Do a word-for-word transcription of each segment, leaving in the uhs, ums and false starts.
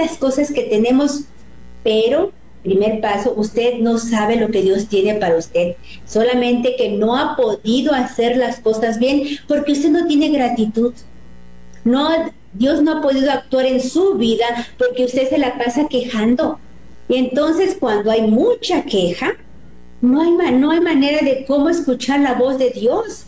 tantas cosas que tenemos, pero primer paso, usted no sabe lo que Dios tiene para usted, solamente que no ha podido hacer las cosas bien porque usted no tiene gratitud. No, Dios no ha podido actuar en su vida porque usted se la pasa quejando. Y entonces cuando hay mucha queja, no hay, no hay manera de cómo escuchar la voz de Dios.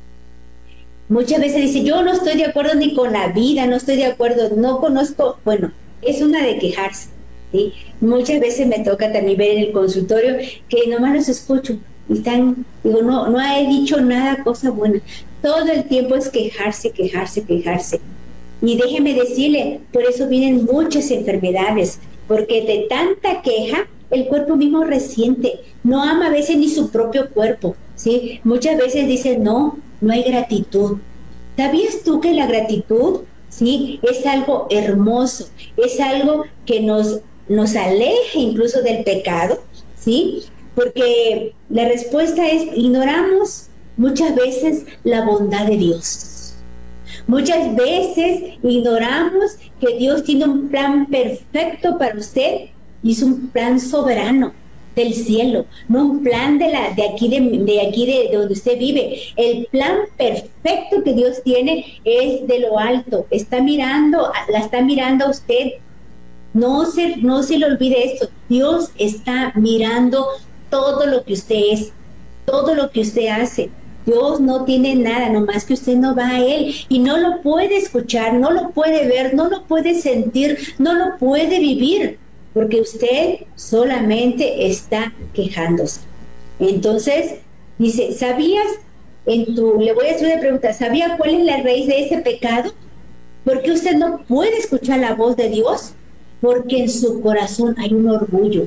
Muchas veces dice, yo no estoy de acuerdo ni con la vida, no estoy de acuerdo, no conozco, bueno, es una de quejarse, ¿sí? Muchas veces me toca también ver en el consultorio que nomás los escucho y están, digo, no, no he dicho nada cosa buena, todo el tiempo es quejarse, quejarse, quejarse. Y déjeme decirle, por eso vienen muchas enfermedades, porque de tanta queja, el cuerpo mismo resiente, no ama a veces ni su propio cuerpo, ¿sí? Muchas veces dicen, no, no hay gratitud. ¿Sabías tú que la gratitud, sí, es algo hermoso, es algo que nos, nos aleja incluso del pecado, ¿sí? Porque la respuesta es, ignoramos muchas veces la bondad de Dios. Muchas veces ignoramos que Dios tiene un plan perfecto para usted y es un plan soberano del cielo, no un plan de, la, de aquí, de, de, aquí de, de donde usted vive. El plan perfecto que Dios tiene es de lo alto, está mirando, la está mirando a usted. No se, no se le olvide esto, Dios está mirando todo lo que usted es, todo lo que usted hace. Dios no tiene nada, nomás que usted no va a Él y no lo puede escuchar, no lo puede ver, no lo puede sentir, no lo puede vivir, porque usted solamente está quejándose. Entonces, dice, ¿sabías? En tu, le voy a hacer una pregunta, ¿sabía cuál es la raíz de ese pecado? ¿Por qué usted no puede escuchar la voz de Dios? Porque en su corazón hay un orgullo.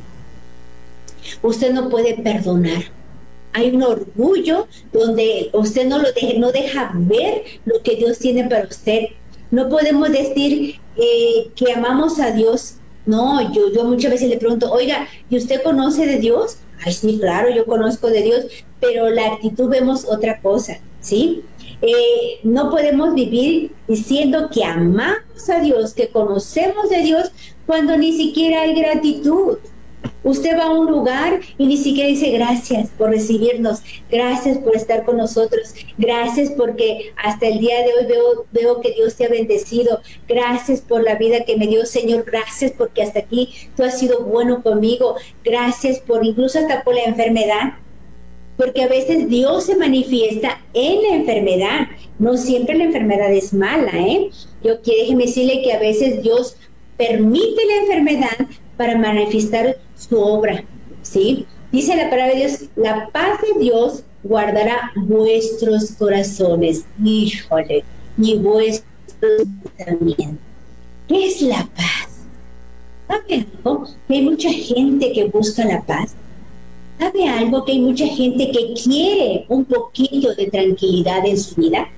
Usted no puede perdonar. Hay un orgullo donde usted no lo deja, no deja ver lo que Dios tiene para usted. No podemos decir eh, que amamos a Dios. No, yo, yo muchas veces le pregunto, oiga, ¿y usted conoce de Dios? Ay, sí, claro, yo conozco de Dios, pero la actitud vemos otra cosa, ¿sí? Eh, no podemos vivir diciendo que amamos a Dios, que conocemos de Dios, cuando ni siquiera hay gratitud. Usted va a un lugar y ni siquiera dice gracias por recibirnos, gracias por estar con nosotros, gracias porque hasta el día de hoy veo, veo que Dios te ha bendecido, gracias por la vida que me dio, Señor, gracias porque hasta aquí tú has sido bueno conmigo, gracias por incluso hasta por la enfermedad, porque a veces Dios se manifiesta en la enfermedad, no siempre la enfermedad es mala, ¿eh? Yo quiero déjeme decirle que a veces Dios permite la enfermedad para manifestar su obra, ¿sí? Dice la palabra de Dios, la paz de Dios guardará vuestros corazones, híjole, y vuestros también. ¿Qué es la paz? ¿Sabe algo? Que hay mucha gente que busca la paz. ¿Sabe algo? Que hay mucha gente que quiere un poquito de tranquilidad en su vida.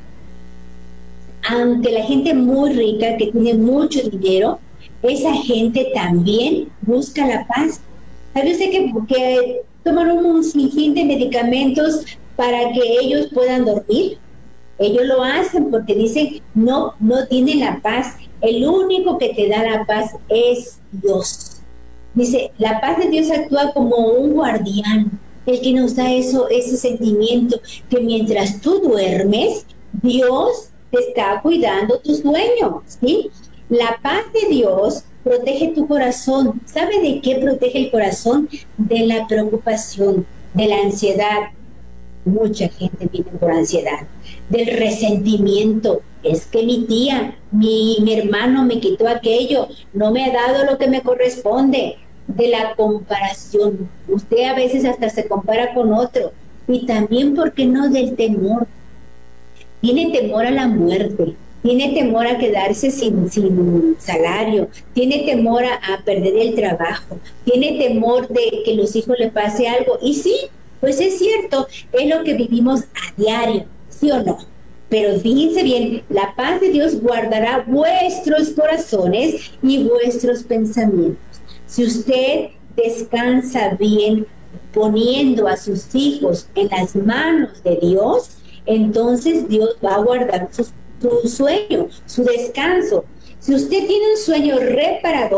Aunque la gente muy rica, que tiene mucho dinero, esa gente también busca la paz. ¿Sabe usted que, que toman un sinfín de medicamentos para que ellos puedan dormir? Ellos lo hacen porque dicen, no, no tienen la paz. El único que te da la paz es Dios. Dice, la paz de Dios actúa como un guardián, el que nos da eso, ese sentimiento, que mientras tú duermes, Dios te está cuidando tu sueño, ¿sí? La paz de Dios protege tu corazón. ¿Sabe de qué protege el corazón? De la preocupación, de la ansiedad. Mucha gente vive por ansiedad. Del resentimiento. Es que mi tía, mi, mi hermano me quitó aquello, no me ha dado lo que me corresponde. De la comparación. Usted a veces hasta se compara con otro. Y también, ¿por qué no? Del temor. Tiene temor a la muerte. Tiene temor a quedarse sin, sin salario, tiene temor a, a perder el trabajo, tiene temor de que los hijos le pase algo. Y sí, pues es cierto, es lo que vivimos a diario, ¿sí o no? Pero fíjense bien, la paz de Dios guardará vuestros corazones y vuestros pensamientos. Si usted descansa bien poniendo a sus hijos en las manos de Dios, entonces Dios va a guardar sus su sueño, su descanso. Si usted tiene un sueño reparador,